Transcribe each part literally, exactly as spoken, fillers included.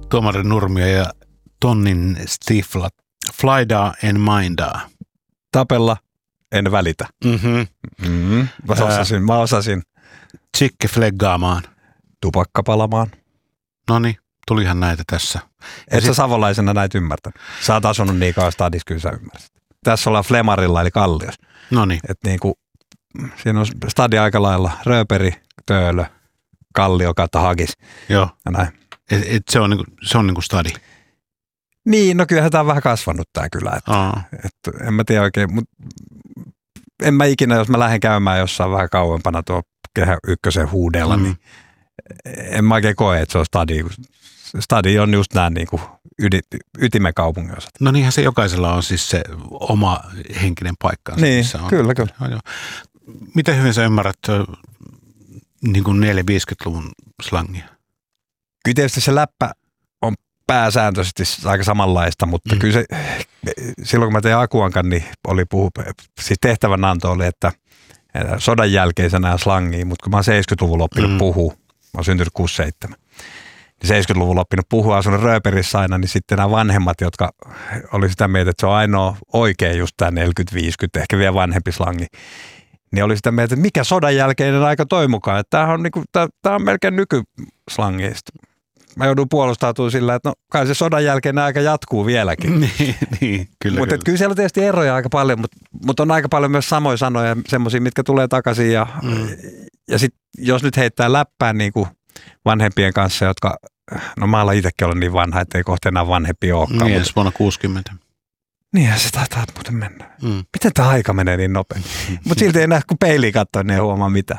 Tuomari Nurmio ja Tonnin Stifla. Flydaa en mindaa. Tapella en välitä. Mm-hmm. Mm-hmm. Mä osasin, mä osasin. Tsikke fleggaamaan. Tupakka palamaan. Noniin, tulihan näitä tässä. Et sä savolaisena näitä ymmärtänyt. Sä oot asunut niin kauan stadissa, kyllä sä ymmärsit. Tässä ollaan Flemarilla eli Kalliossa. Noniin. Että niinku, siinä on stadi aika lailla Rööperi, Töölö, Kallio, kautta Hagis. Joo. Ja näin. Et, et se on niinku, se on niinku stadi. Niin, no kyllähän tää on vähän kasvanut tää kylä. Että, et, en mä tiedä oikein, mutta en mä ikinä, jos mä lähden käymään jossain vähän kauempana tuo Kehä Ykkösen huudella, mm. niin en mä oikein koe, että se on stadi. Stadi on just nämä niin kuin ytimen kaupunginosat. No niinhän se jokaisella on siis se oma henkinen paikkansa. Niin, on. kyllä, kyllä. No, joo. Miten hyvin sä ymmärrät niin kuin neljäkymmentä-viisikymmentäluvun slangia? Kyllä tietysti se läppä on pääsääntöisesti aika samanlaista, mutta mm. kyllä se, silloin kun mä tein Akuankan, niin oli puhu, siis tehtävänanto oli, että sodan jälkeisenä slangia, mutta kun mä oon seitsemänkymmentäluvulla oppinut mm. puhua, mä oon syntynyt kuusikymmentäseitsemän, niin seitsemänkymmentäluvulla oppinut puhua, asunut Rööperissä aina, niin sitten nämä vanhemmat, jotka oli sitä mieltä, että se on ainoa oikein just tämä neljäkymmentä viisikymmentä, ehkä vielä vanhempi slangi, niin oli sitä mieltä, että mikä sodan jälkeinen aika toi mukaan, että tämähän on, niinku, tää, tää on melkein nykyslangi. Mä joudun puolustautumaan sillä, että no kai se sodan jälkeinen aika jatkuu vieläkin. niin, niin, kyllä. Mutta kyllä. kyllä siellä on tietysti eroja aika paljon, mutta, mutta on aika paljon myös samoja sanoja, semmoisia, mitkä tulee takaisin. Ja, mm. ja sitten jos nyt heittää läppään niin kuin vanhempien kanssa, jotka, no mä alan itsekin olla niin vanha, että ei kohta enää vanhempia olekaan. Niin, mutta, vuonna kuusikymmentä. Niinhän se taitaa muuten mennä. Mm. Miten tämä aika menee niin nopeasti? Mutta silti ei näe, kun peiliin katsoo, niin ei huomaa mitään.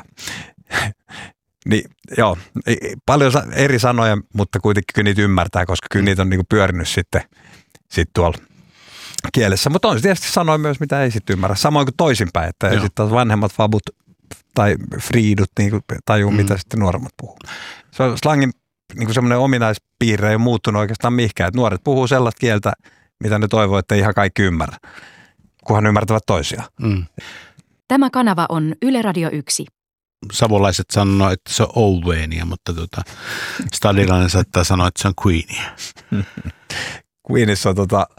Niin joo, paljon eri sanoja, mutta kuitenkin kyllä niitä ymmärtää, koska kyllä niitä on niinku pyörinyt sitten sit tuolla kielessä. Mutta on tietysti sanoja myös, mitä ei sitten ymmärrä. Samoin kuin toisinpäin, että sitten taas vanhemmat fabut tai friidut niinku tajuu, mm. mitä sitten nuoremmat puhuu. Se on slangin niinku semmoinen ominaispiirre ei ole muuttunut oikeastaan mihinkään. Että nuoret puhuu sellaista kieltä, mitä ne toivoo, että ei ihan kaikki ymmärrä, kunhan ymmärtävät toisiaan. Mm. Tämä kanava on Yle Radio yksi. Savolaiset sanoo, että se on Owenia, mutta tota, stadilainen saattaa sanoa, että se on Queenia. Queenissa on tota,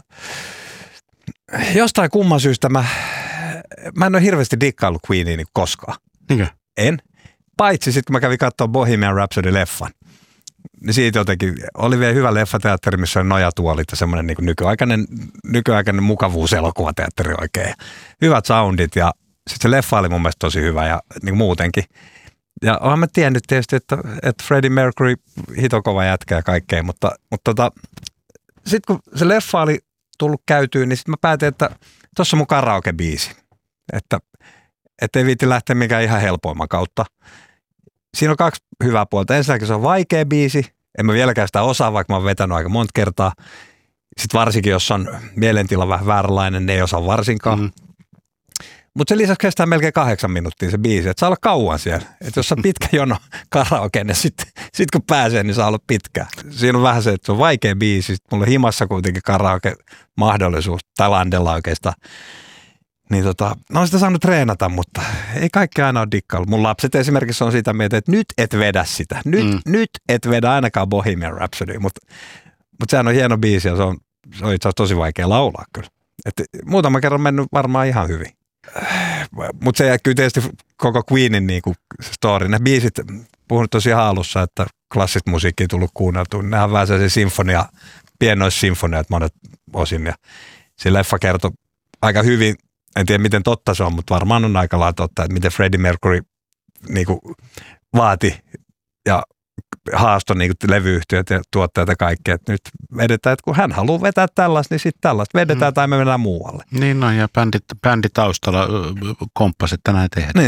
jostain kumman syystä mä, mä en ole hirveästi dikkaillut Queenia niin koskaan. Niinkö? En. Paitsi sitten kun mä kävin katsoa Bohemian Rhapsody-leffan. Niin siitä jotenkin oli vielä hyvä leffateatteri, missä on nojatuolit ja semmoinen niin nykyaikainen, nykyaikainen mukavuuselokuvateatteri oikein. Hyvät soundit ja sitten se leffa oli mun mielestä tosi hyvä ja niin muutenkin. Ja oonhan mä tiennyt tietysti, että, että Freddie Mercury hito kova jätkä ja kaikkea, mutta, mutta tota, sitten kun se leffa oli tullut käytyyn, niin sitten mä päätin, että tuossa on mun karaoke-biisi. Että ei viitti lähteä mikään ihan helpoimman kautta. Siinä on kaksi hyvää puolta. Ensinnäkin se on vaikea biisi. En mä vieläkään sitä osaa, vaikka mä oon vetänyt aika monta kertaa. Sitten varsinkin, jos on mielentila vähän vääränlainen, ne ei osaa varsinkaan. Mm. Mutta se lisäksi kestää melkein kahdeksan minuuttia se biisi, että saa olla kauan siellä. Että jos on pitkä jono karaoke, niin sitten sit kun pääsee, niin saa olla pitkä. Siinä on vähän se, että se on vaikea biisi. Sitten mulla on himassa kuitenkin karaoke-mahdollisuus, tai landella oikeastaan. Niin tota, no on sitä saanut treenata, mutta ei kaikki aina ole dikkailu. Mun lapset esimerkiksi on sitä mieltä, että nyt et vedä sitä. Nyt, mm. nyt et vedä ainakaan Bohemian Rhapsody, mutta mut sehän on hieno biisi ja se on, se on itse asiassa tosi vaikea laulaa kyllä. Et muutama kerran mennyt varmaan ihan hyvin. Mutta se kyllä tietysti koko Queenin niinku story. Ne biisit, puhunut tosi haalussa, että klassista musiikkia tullut kuunneltua. Nehän on vähän sellaisia sinfonia, pienoissinfoniat monet osin. Ja se leffa kertoi aika hyvin, en tiedä miten totta se on, mutta varmaan on aika lailla totta, että miten Freddie Mercury niinku vaati ja haastoi niinku levyyhtiöt ja tuottajat ja kaikkea, että nyt vedetään, että kun hän haluaa vetää tällaista, niin sitten tällaista vedetään mm. tai me mennään muualle. Niin no, ja bändi, bändi taustalla komppasi, että näin tehdään. Niin.